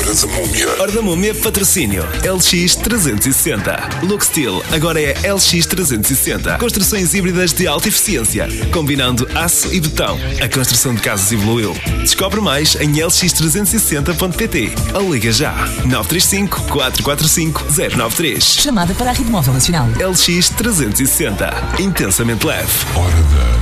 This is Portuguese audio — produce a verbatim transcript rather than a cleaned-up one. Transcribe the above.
Hora da Múmia. Hora da Múmia, patrocínio L X trezentos e sessenta. Look Steel agora é L X trezentos e sessenta. Construções híbridas de alta eficiência, combinando aço e betão. A construção de casas evoluiu. Descobre mais em l x trezentos e sessenta ponto p t ou liga já nove três cinco, quatro quatro cinco, zero nove três. Chamada para a Rede Móvel Nacional. L X trezentos e sessenta. Intensamente leve. Hora da